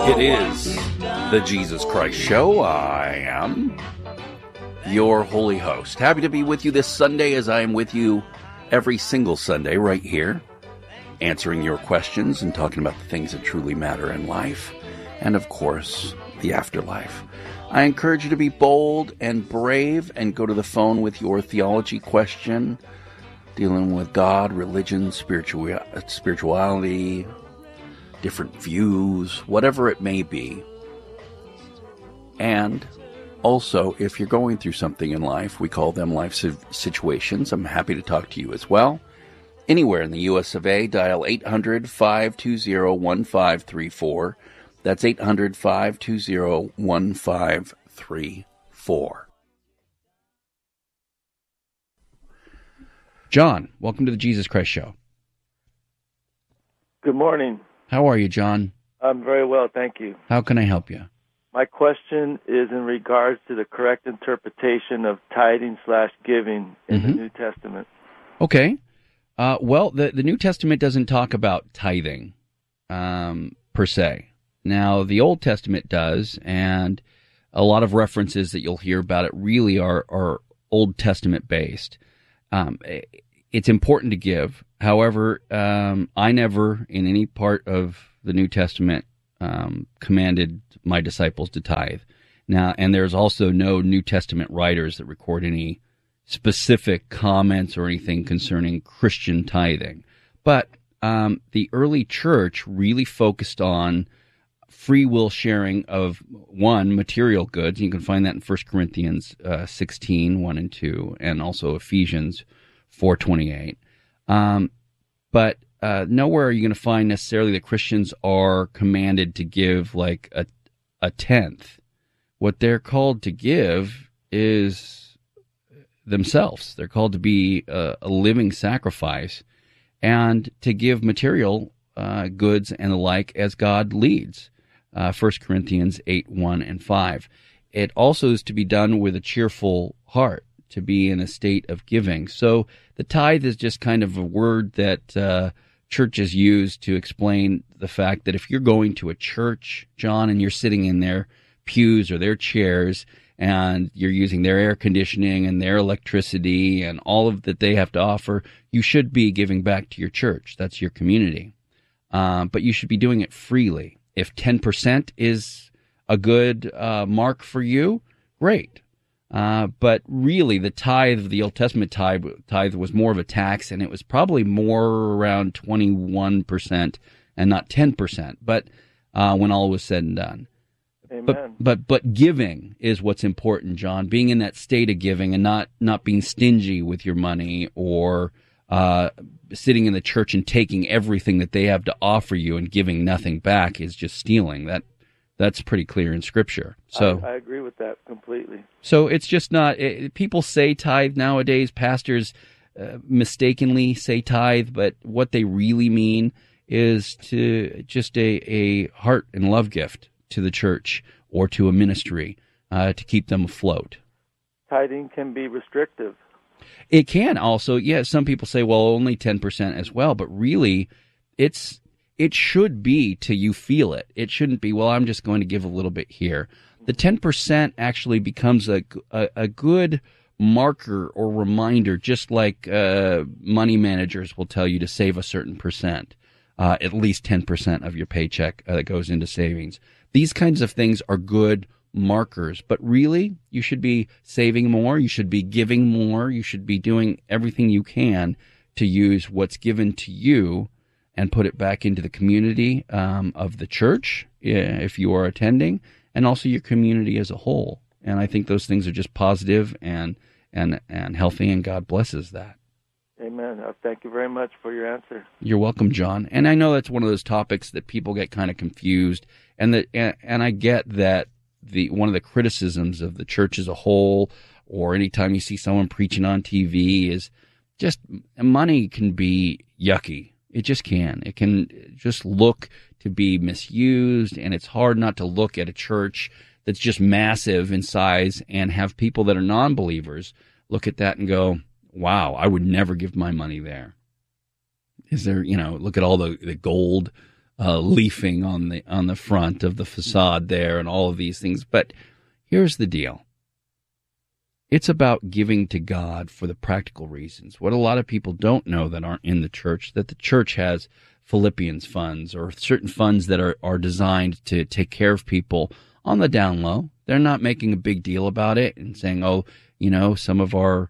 It is the Jesus Christ Show. I am your holy host. Happy to be with you this Sunday, as I am with you every single Sunday right here, answering your questions and talking about the things that truly matter in life, and of course, the afterlife. I encourage you to be bold and brave and go to the phone with your theology question, dealing with God, religion, spirituality, different views, whatever it may be. And also, if you're going through something in life, we call them life situations. I'm happy to talk to you as well. Anywhere in the U.S. of A, dial 800-520-1534. That's 800-520-1534. John, welcome to the Jesus Christ Show. Good morning. How are you, John? I'm very well, thank you. How can I help you? My question is in regards to the correct interpretation of tithing/giving in the New Testament. Okay. Well, the New Testament doesn't talk about tithing per se. Now, the Old Testament does, and a lot of references that you'll hear about it really are Old Testament based. It's important to give. However, I never, in any part of the New Testament, commanded my disciples to tithe. Now, and there's also no New Testament writers that record any specific comments or anything concerning Christian tithing. But the early church really focused on free will sharing of, one, material goods. You can find that in 1 Corinthians 16, 1 and 2, and also Ephesians 4:28. But nowhere are you going to find necessarily that Christians are commanded to give like a tenth. What they're called to give is themselves. They're called to be a living sacrifice and to give material goods and the like as God leads. 1 Corinthians 8, 1 and 5. It also is to be done with a cheerful heart, to be in a state of giving. So the tithe is just kind of a word that churches use to explain the fact that if you're going to a church, John, and you're sitting in their pews or their chairs, and you're using their air conditioning and their electricity and all of that they have to offer, you should be giving back to your church. That's your community. But you should be doing it freely. If 10% is a good mark for you, great. But really, the tithe, the Old Testament tithe was more of a tax, and it was probably more around 21% and not 10%. But when all was said and done, Amen. But giving is what's important, John. Being in that state of giving and not being stingy with your money or sitting in the church and taking everything that they have to offer you and giving nothing back is just stealing. That's pretty clear in Scripture. So I agree with that completely. So it's just not. People say tithe nowadays. Pastors mistakenly say tithe, but what they really mean is to just a heart and love gift to the church or to a ministry to keep them afloat. Tithing can be restrictive. It can also. Yeah, some people say, well, only 10% as well, but really, it should be till you feel it. It shouldn't be, well, I'm just going to give a little bit here. The 10% actually becomes a good marker or reminder, just like money managers will tell you to save a certain percent, at least 10% of your paycheck that goes into savings. These kinds of things are good markers, but really, you should be saving more, you should be giving more, you should be doing everything you can to use what's given to you and put it back into the community of the church, if you are attending, and also your community as a whole. And I think those things are just positive and healthy, and God blesses that. Amen. Thank you very much for your answer. You're welcome, John. And I know that's one of those topics that people get kind of confused, and I get that one of the criticisms of the church as a whole, or anytime you see someone preaching on TV, is just money can be yucky. It just can. It can just look to be misused, and it's hard not to look at a church that's just massive in size and have people that are non-believers look at that and go, wow, I would never give my money there. Is there, look at all the gold leafing on the front of the facade there and all of these things. But here's the deal. It's about giving to God for the practical reasons. What a lot of people don't know that aren't in the church, that the church has Philippians funds or certain funds that are designed to take care of people on the down low. They're not making a big deal about it and saying, oh, some of our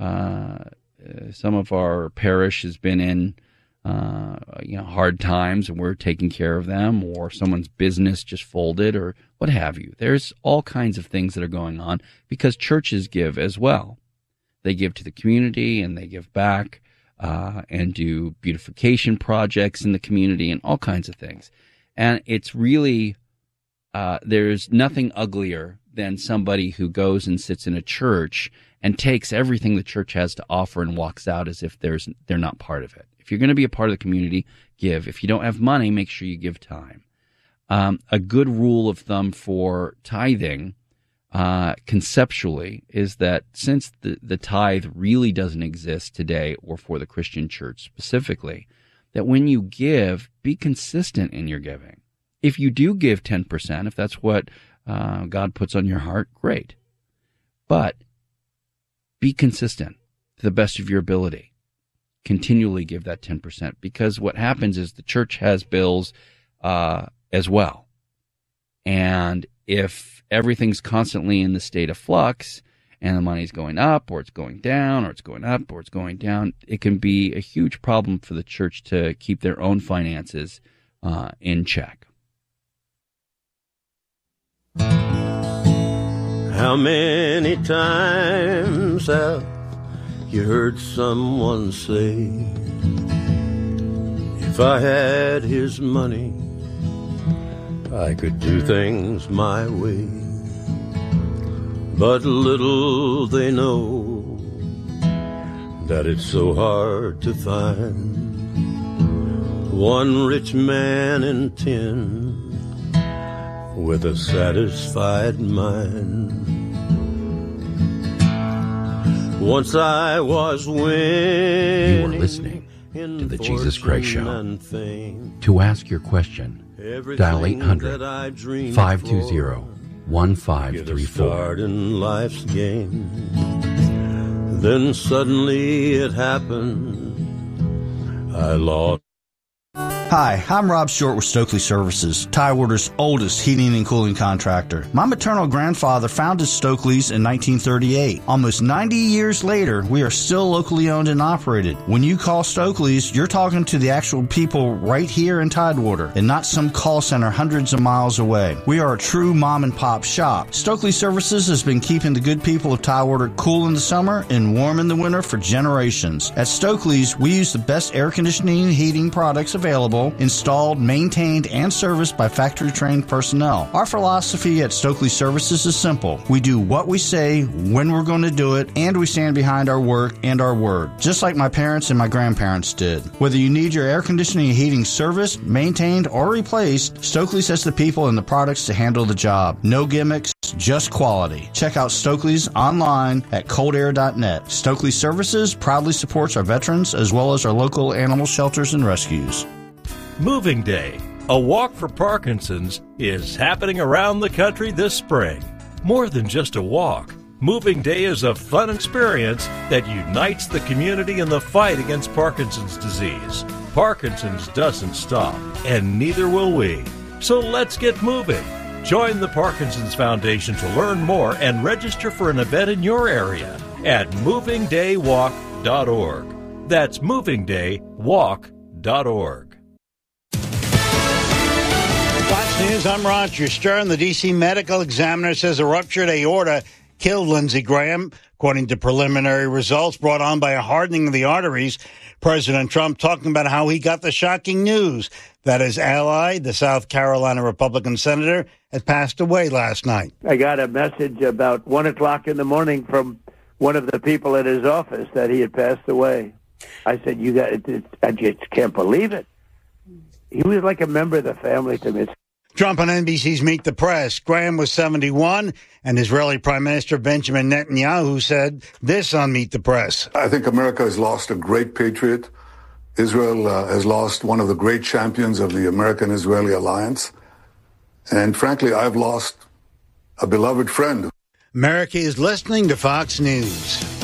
parish has been in hard times and we're taking care of them, or someone's business just folded or what have you. There's all kinds of things that are going on because churches give as well. They give to the community and they give back and do beautification projects in the community and all kinds of things. And it's really, there's nothing uglier than somebody who goes and sits in a church and takes everything the church has to offer and walks out as if they're not part of it. If you're going to be a part of the community, give. If you don't have money, make sure you give time. A good rule of thumb for tithing, conceptually, is that since the tithe really doesn't exist today, or for the Christian church specifically, that when you give, be consistent in your giving. If you do give 10%, if that's what God puts on your heart, great. But be consistent to the best of your ability. Continually give that 10%, because what happens is the church has bills as well. And if everything's constantly in the state of flux and the money's going up or it's going down or it's going up or it's going down, it can be a huge problem for the church to keep their own finances in check. How many times have you heard someone say, if I had his money, I could do things my way. But little they know that it's so hard to find one rich man in 10 with a satisfied mind. Once I was winning. You are listening to The Jesus Christ Show. To ask your question, dial 800-520-1534. Start in life's game. Then suddenly it happened. I lost. Hi, I'm Rob Short with Stokely Services, Tidewater's oldest heating and cooling contractor. My maternal grandfather founded Stokely's in 1938. Almost 90 years later, we are still locally owned and operated. When you call Stokely's, you're talking to the actual people right here in Tidewater and not some call center hundreds of miles away. We are a true mom and pop shop. Stokely Services has been keeping the good people of Tidewater cool in the summer and warm in the winter for generations. At Stokely's, we use the best air conditioning and heating products available, installed, maintained, and serviced by factory-trained personnel. Our philosophy at Stokely Services is simple. We do what we say, when we're going to do it, and we stand behind our work and our word, just like my parents and my grandparents did. Whether you need your air conditioning and heating serviced, maintained, or replaced, Stokely's has the people and the products to handle the job. No gimmicks, just quality. Check out Stokely's online at coldair.net. Stokely Services proudly supports our veterans as well as our local animal shelters and rescues. Moving Day, a walk for Parkinson's, is happening around the country this spring. More than just a walk, Moving Day is a fun experience that unites the community in the fight against Parkinson's disease. Parkinson's doesn't stop, and neither will we. So let's get moving. Join the Parkinson's Foundation to learn more and register for an event in your area at movingdaywalk.org. That's movingdaywalk.org. Fox News, I'm Roger Stern. The D.C. medical examiner says a ruptured aorta killed Lindsey Graham, according to preliminary results brought on by a hardening of the arteries. President Trump talking about how he got the shocking news that his ally, the South Carolina Republican senator, had passed away last night. I got a message about 1 o'clock in the morning from one of the people at his office that he had passed away. I said, I just can't believe it. He was like a member of the family to me. Trump on NBC's Meet the Press. Graham was 71, and Israeli Prime Minister Benjamin Netanyahu said this on Meet the Press. I think America has lost a great patriot Israel has lost one of the great champions of the American-Israeli alliance. And frankly, I've lost a beloved friend. America is listening to Fox News.